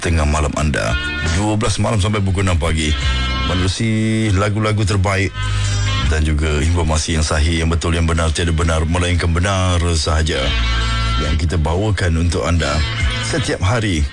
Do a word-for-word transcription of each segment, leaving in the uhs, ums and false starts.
tengah malam anda, dua belas malam sampai pukul enam pagi, menerusi lagu-lagu terbaik dan juga informasi yang sahih, yang betul, yang benar, tiada benar melainkan benar sahaja, yang kita bawakan untuk anda setiap hari.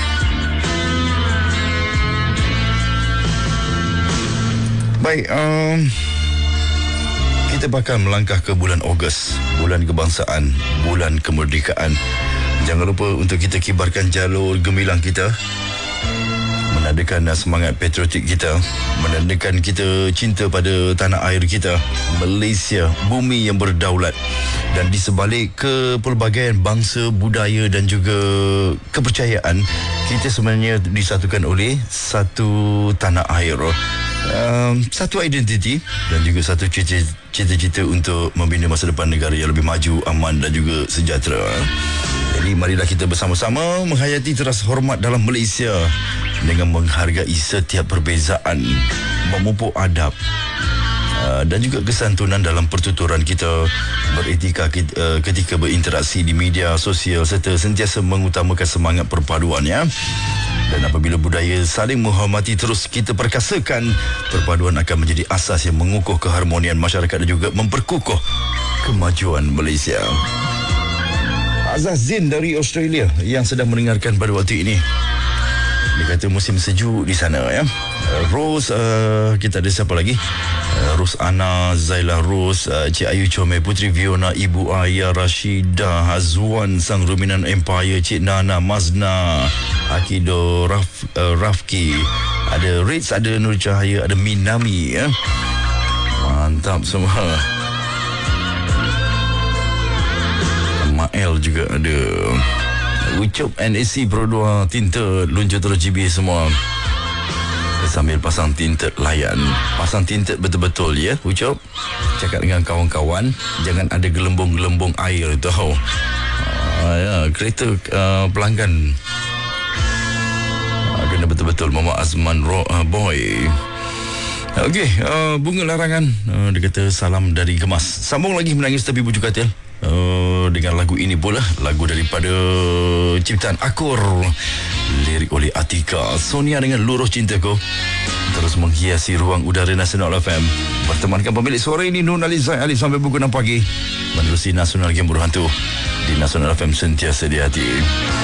Baik, um, kita bakal melangkah ke bulan Ogos, bulan kebangsaan, bulan kemerdekaan. Jangan lupa untuk kita kibarkan jalur gemilang kita, menandakan semangat patriotik kita, menandakan kita cinta pada tanah air kita, Malaysia, bumi yang berdaulat. Dan di sebalik kepelbagaian bangsa, budaya dan juga kepercayaan, kita sebenarnya disatukan oleh satu tanah air, um, satu identiti dan juga satu cita-cita untuk membina masa depan negara yang lebih maju, aman dan juga sejahtera. Jadi marilah kita bersama-sama menghayati teras hormat dalam Malaysia dengan menghargai setiap perbezaan, memupuk adab uh, dan juga kesantunan dalam pertuturan kita, beretika kita, uh, ketika berinteraksi di media sosial, serta sentiasa mengutamakan semangat perpaduan, ya. Dan apabila budaya saling menghormati terus kita perkasakan, perpaduan akan menjadi asas yang mengukuh keharmonian masyarakat dan juga memperkukuh kemajuan Malaysia. Azaz Zin dari Australia yang sedang mendengarkan pada waktu ini, dia kata musim sejuk di sana, ya. Rose, uh, kita ada siapa lagi? Uh, Rose Ana, Zaila Rose, uh, Cik Ayu Comel, Putri Fiona, Ibu Aya, Rashida, Hazwan, Sang Ruminan Empire, Cik Nana, Mazna, Akido, Raf, uh, Rafki, ada Ritz, ada Nur Cahaya, ada Minami, ya. Mantap semua. Mael juga ada. Ucup N A C Pro dua, tinted, luncur terus G B semua. Sambil pasang tinted layan. Pasang tinted betul-betul, ya Ucup. Cakap dengan kawan-kawan, jangan ada gelembung-gelembung air, tahu. Uh, ya, kereta uh, pelanggan uh, kena betul-betul. Mama Azman Ro, uh, Boy. Okey, uh, bunga larangan, uh, dia kata salam dari Gemas. Sambung lagi menangis tepi bujuk katil. Uh, dengan lagu ini pula, lagu daripada ciptaan Akur, lirik oleh Atika. Sonia dengan Luruh Cintaku terus menghiasi ruang udara Nasional F M. Bertemankan pemilik suara ini, Nur Alizai Ali, sampai pukul enam pagi, menerusi Nasional Game Berhantu di Nasional F M, sentiasa di hati.